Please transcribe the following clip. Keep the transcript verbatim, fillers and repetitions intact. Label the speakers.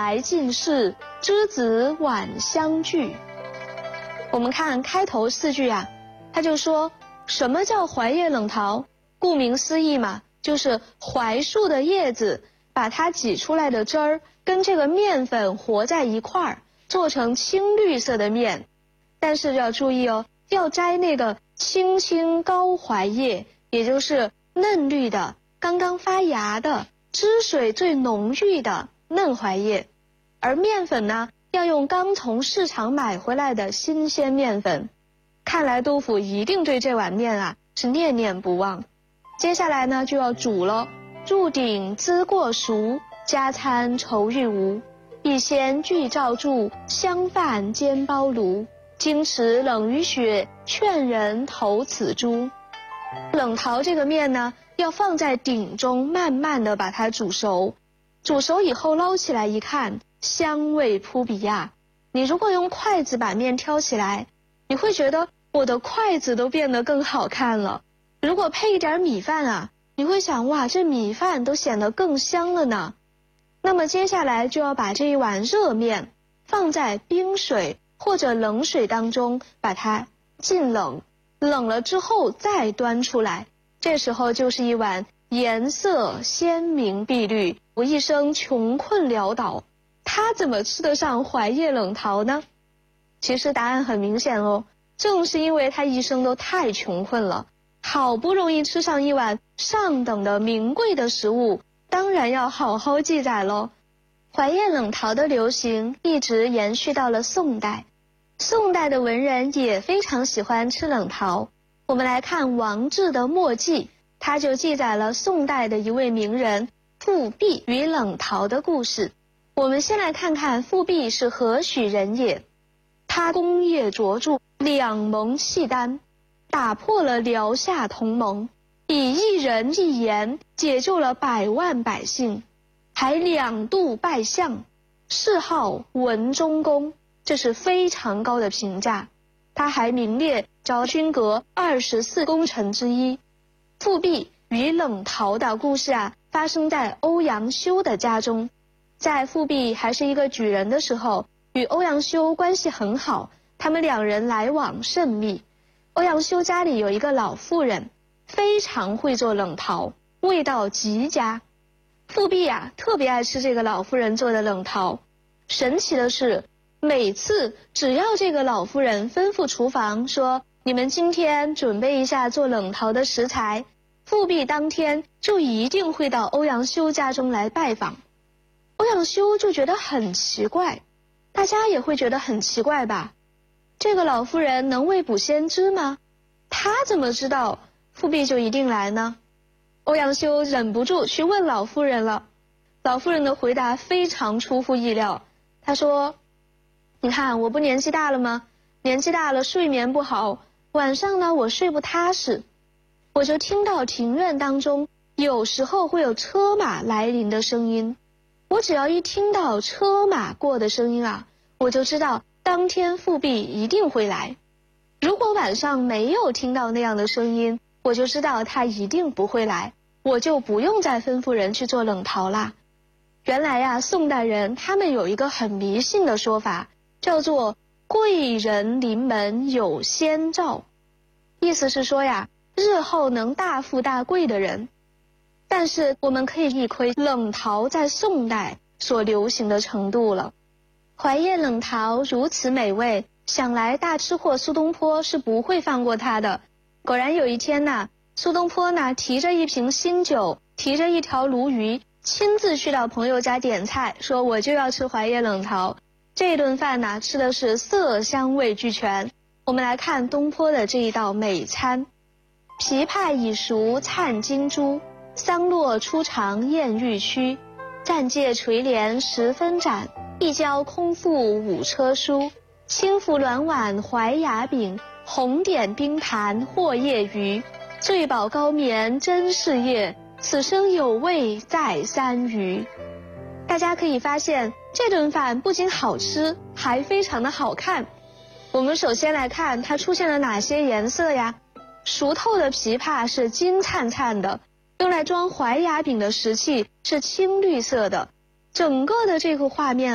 Speaker 1: 来尽是，之子晚相聚。我们看开头四句啊，他就说什么叫槐叶冷桃？顾名思义嘛，就是槐树的叶子，把它挤出来的汁儿跟这个面粉和在一块儿，做成青绿色的面。但是要注意哦，要摘那个青青高槐叶，也就是嫩绿的、刚刚发芽的、汁水最浓郁的嫩槐叶。而面粉呢，要用刚从市场买回来的新鲜面粉。看来杜甫一定对这碗面啊是念念不忘。接下来呢就要煮了，入鼎滋过熟，加餐愁欲无。一鲜具照柱，香饭煎包炉。经池冷于雪，劝人投此株。冷桃这个面呢，要放在鼎中慢慢的把它煮熟。煮熟以后捞起来一看，香味扑鼻呀。你如果用筷子把面挑起来，你会觉得我的筷子都变得更好看了。如果配一点米饭啊，你会想哇，这米饭都显得更香了呢。那么接下来就要把这一碗热面放在冰水或者冷水当中，把它浸冷，冷了之后再端出来。这时候就是一碗颜色鲜明碧绿，我一生穷困潦倒，他怎么吃得上槐叶冷桃呢？其实答案很明显哦，正是因为他一生都太穷困了，好不容易吃上一碗上等的名贵的食物，当然要好好记载咯。槐叶冷桃的流行一直延续到了宋代，宋代的文人也非常喜欢吃冷桃。我们来看王志的墨记，他就记载了宋代的一位名人富弼与冷桃的故事。我们先来看看富弼是何许人也。他功业卓著，两盟契丹，打破了辽夏同盟，以一人一言解救了百万百姓，还两度拜相，谥号文忠公，这是非常高的评价。他还名列昭君阁二十四功臣之一。富弼与冷桃的故事啊，发生在欧阳修的家中。在富弼还是一个举人的时候，与欧阳修关系很好，他们两人来往甚密。欧阳修家里有一个老妇人，非常会做冷桃，味道极佳。富弼啊，特别爱吃这个老妇人做的冷桃。神奇的是，每次只要这个老妇人吩咐厨房说，你们今天准备一下做冷桃的食材，富弼当天就一定会到欧阳修家中来拜访。欧阳修就觉得很奇怪，大家也会觉得很奇怪吧？这个老妇人能未卜先知吗？她怎么知道富弼就一定来呢？欧阳修忍不住去问老妇人了。老妇人的回答非常出乎意料，她说，你看我不年纪大了吗？年纪大了睡眠不好，晚上呢我睡不踏实，我就听到庭院当中有时候会有车马来临的声音。我只要一听到车马过的声音啊，我就知道当天富弼一定会来。如果晚上没有听到那样的声音，我就知道他一定不会来，我就不用再吩咐人去做冷桃啦。原来呀、啊，宋代人他们有一个很迷信的说法，叫做贵人临门有先兆，意思是说呀，日后能大富大贵的人。但是我们可以一窥冷桃在宋代所流行的程度了。槐叶冷桃如此美味，想来大吃货苏东坡是不会放过它的。果然有一天呐，苏东坡呢提着一瓶新酒，提着一条鲈鱼，亲自去到朋友家点菜，说我就要吃槐叶冷桃。这顿饭呢吃的是色香味俱全。我们来看东坡的这一道美餐。枇杷已熟灿金珠，桑落初尝艳欲驱。暂借垂帘十分展，一交空腹五车书。轻浮卵碗怀牙饼，红点冰盘或夜鱼。醉饱高眠真是夜，此生有味再三余。大家可以发现，这顿饭不仅好吃，还非常的好看。我们首先来看它出现了哪些颜色呀？熟透的枇杷是金灿灿的，用来装怀牙饼的石器是青绿色的，整个的这个画面